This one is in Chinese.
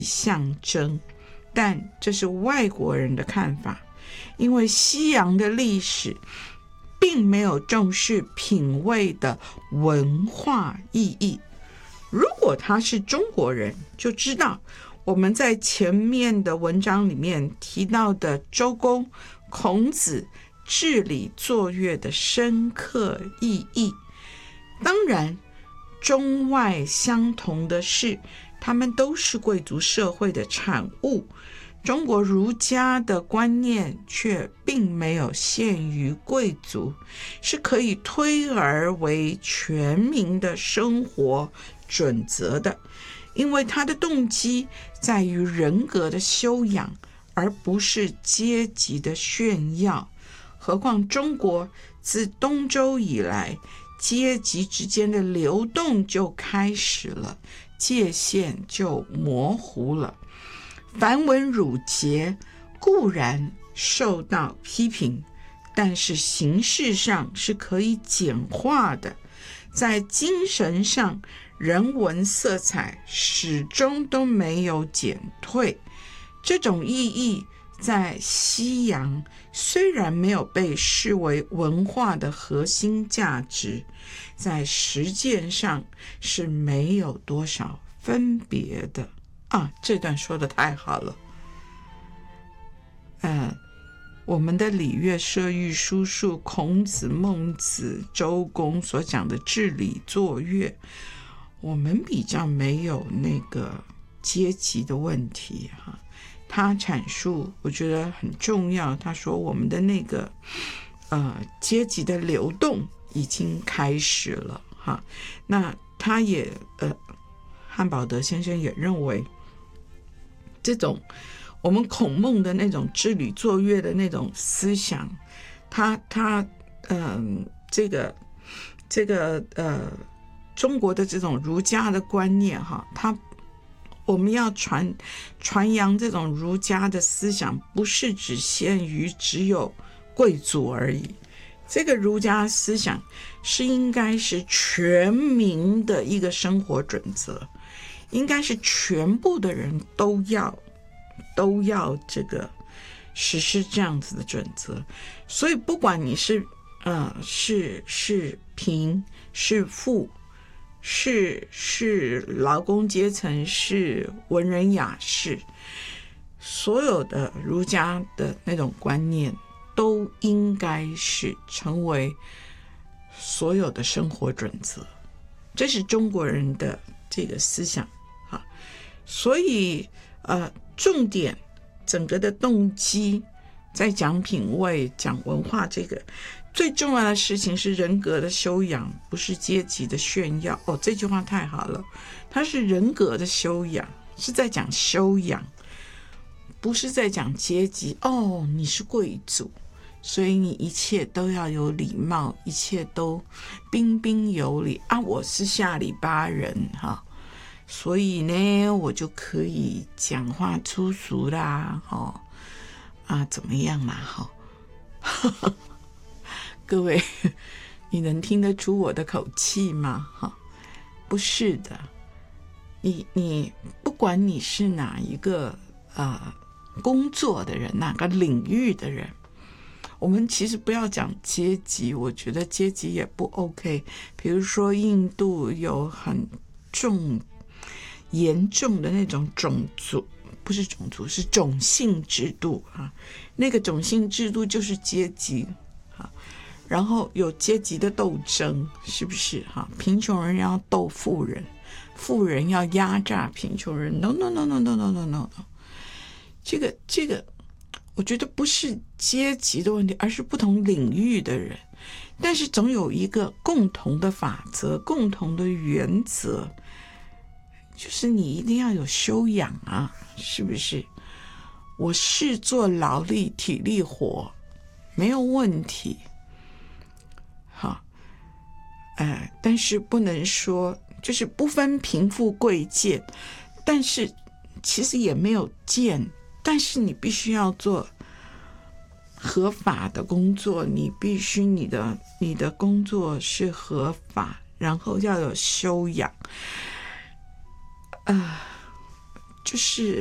象征，但这是外国人的看法，因为西洋的历史并没有重视品味的文化意义。如果他是中国人，就知道我们在前面的文章里面提到的周公、孔子治理作乐的深刻意义。当然，中外相同的是，他们都是贵族社会的产物。中国儒家的观念却并没有限于贵族，是可以推而为全民的生活准则的，因为它的动机在于人格的修养，而不是阶级的炫耀。何况中国自东周以来，阶级之间的流动就开始了，界限就模糊了。繁文缛节固然受到批评，但是形式上是可以简化的，在精神上人文色彩始终都没有减退。这种意义在西洋虽然没有被视为文化的核心价值，在实践上是没有多少分别的这段说得太好了。我们的礼乐射御书数，孔子、孟子、周公所讲的治理作乐，我们比较没有那个阶级的问题他阐述我觉得很重要，他说我们的那个阶级的流动已经开始了那他也汉堡德先生也认为，这种我们孔孟的那种治理作乐的那种思想，中国的这种儒家的观念我们要传扬这种儒家的思想，不是只限于只有贵族而已。这个儒家思想是应该是全民的一个生活准则，应该是全部的人都要这个实施这样子的准则。所以不管你是贫是富，是劳工阶层，是文人雅士，所有的儒家的那种观念都应该是成为所有的生活准则，这是中国人的这个思想所以重点整个的动机在讲品味讲文化，这个最重要的事情是人格的修养，不是阶级的炫耀这句话太好了，它是人格的修养，是在讲修养，不是在讲阶级你是贵族，所以你一切都要有礼貌，一切都彬彬有礼我是下里巴人所以呢我就可以讲话粗俗啦怎么样啦各位你能听得出我的口气吗不是的，你不管你是哪一个工作的人，哪个领域的人，我们其实不要讲阶级，我觉得阶级也不 OK。 比如说印度有很严重的那种种族，不是种族，是种姓制度那个种姓制度就是阶级然后有阶级的斗争，是不是贫穷人要斗富人，富人要压榨贫穷人 no 这个我觉得不是阶级的问题，而是不同领域的人，但是总有一个共同的法则，共同的原则，就是你一定要有修养是不是？我是做劳力体力活没有问题但是不能说就是不分贫富贵贱，但是其实也没有贱，但是你必须要做合法的工作，你必须你的工作是合法，然后要有修养就是